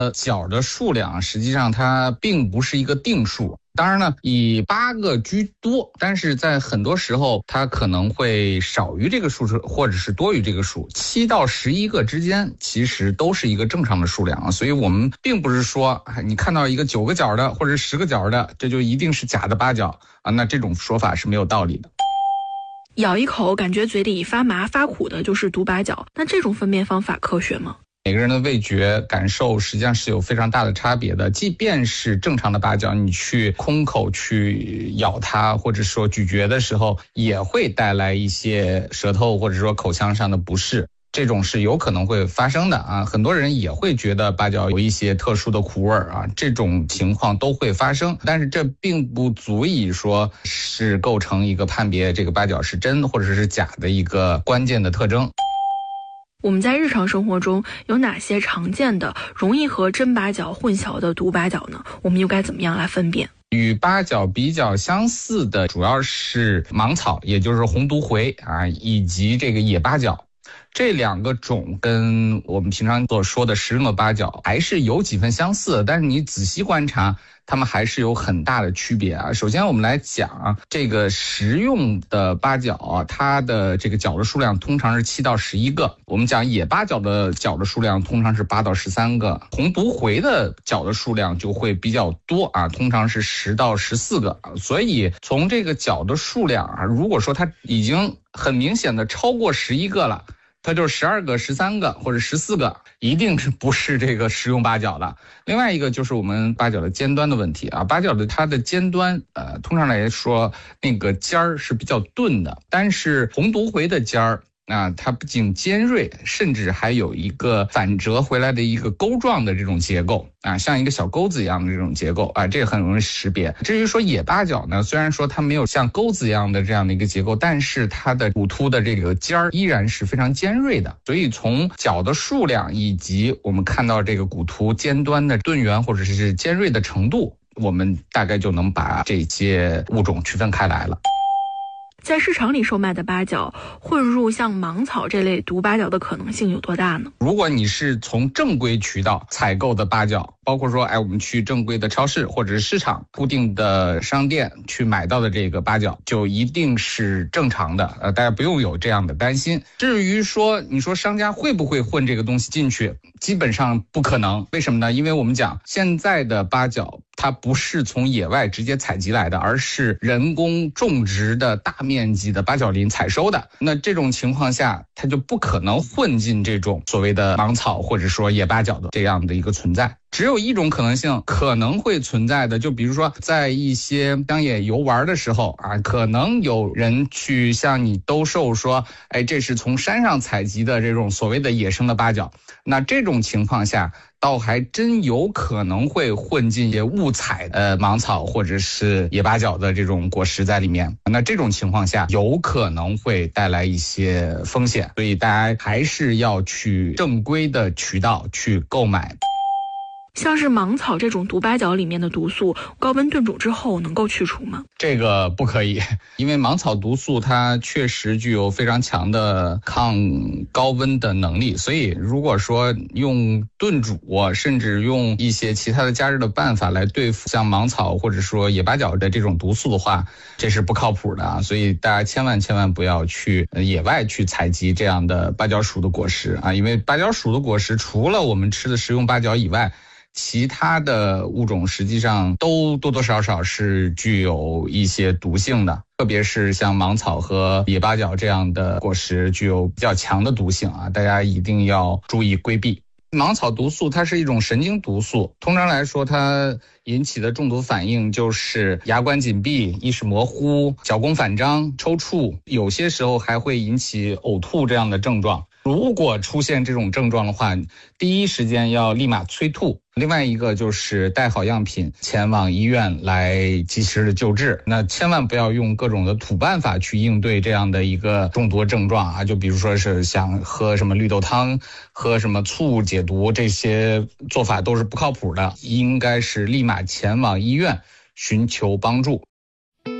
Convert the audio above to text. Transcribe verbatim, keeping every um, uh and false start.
呃，角的数量实际上它并不是一个定数。当然呢，以八个居多，但是在很多时候它可能会少于这个数，或者是多于这个数。七到十一个之间其实都是一个正常的数量啊，所以我们并不是说你看到一个九个角的或者十个角的，这就一定是假的八角啊，那这种说法是没有道理的。 咬一口感觉嘴里发麻发苦的就是毒八角，那这种分辨方法科学吗？ 每个人的味觉感受实际上是有非常大的差别的，即便是正常的八角，你去空口去咬它或者说咀嚼的时候，也会带来一些舌头或者说口腔上的不适，这种是有可能会发生的啊。很多人也会觉得八角有一些特殊的苦味啊，这种情况都会发生，但是这并不足以说是构成一个判别这个八角是真或者是假的一个关键的特征。 我们在日常生活中有哪些常见的容易和真八角混淆的毒八角呢？我们又该怎么样来分辨？ 与八角比较相似的主要是芒草，也就是红毒茴啊，以及这个野八角。这两个种跟我们平常所说的食用的八角还是有几分相似，但是你仔细观察，它们还是有很大的区别啊。首先我们来讲这个食用的八角啊，它的这个角的数量通常是七到十一个。我们讲野八角的角的数量通常是八到十三个，红毒茴的角的数量就会比较多啊，通常是十到十四个。所以从这个角的数量啊，如果说它已经很明显的超过十一个了，它就是十二个、十三个或者十四个，一定是不是这个食用八角的。另外一个就是我们八角的尖端的问题啊，八角的它的尖端，呃，通常来说那个尖儿是比较钝的，但是红毒茴的尖儿啊，它不仅尖锐，甚至还有一个反折回来的一个钩状的这种结构啊，像一个小钩子一样的这种结构啊，这个很容易识别。至于说野八角呢，虽然说它没有像钩子一样的这样的一个结构，但是它的骨突的这个尖儿依然是非常尖锐的。所以从角的数量以及我们看到这个骨突尖端的钝圆或者是尖锐的程度，我们大概就能把这些物种区分开来了。 在市场里售卖的八角混入像芒草这类毒八角的可能性有多大呢？ 如果你是从正规渠道采购的八角，包括说哎我们去正规的超市或者是市场固定的商店去买到的这个八角，就一定是正常的，呃，大家不用有这样的担心。至于说你说商家会不会混这个东西进去，基本上不可能。为什么呢？因为我们讲现在的八角它不是从野外直接采集来的，而是人工种植的大面积的八角林采收的。那这种情况下，它就不可能混进这种所谓的芒草或者说野八角的这样的一个存在。只有一种可能性可能会存在的，就比如说在一些乡野游玩的时候啊，可能有人去向你兜售说，哎，这是从山上采集的这种所谓的野生的八角。那这种情况下，倒还真有可能会混进一些误采的芒草或者是野八角的这种果实在里面。那这种情况下，有可能会带来一些风险，所以大家还是要去正规的渠道去购买。 像是芒草这种毒八角里面的毒素，高温炖煮之后能够去除吗？ 这个不可以，因为芒草毒素它确实具有非常强的抗高温的能力，所以如果说用炖煮，甚至用一些其他的加热的办法来对付像芒草或者说野八角的这种毒素的话，这是不靠谱的啊！所以大家千万千万不要去野外去采集这样的八角属的果实啊，因为八角属的果实除了我们吃的食用八角以外，其他的物种实际上都多多少少是具有一些毒性的，特别是像芒草和野八角这样的果实具有比较强的毒性啊，大家一定要注意规避。芒草毒素它是一种神经毒素，通常来说它引起的中毒反应就是牙关紧闭、意识模糊、脚弓反张、抽搐，有些时候还会引起呕吐这样的症状。如果出现这种症状的话，第一时间要立马催吐。另外一个就是带好样品前往医院来及时的救治。那千万不要用各种的土办法去应对这样的一个中毒症状啊，就比如说是想喝什么绿豆汤、喝什么醋解毒，这些做法都是不靠谱的，应该是立马前往医院寻求帮助。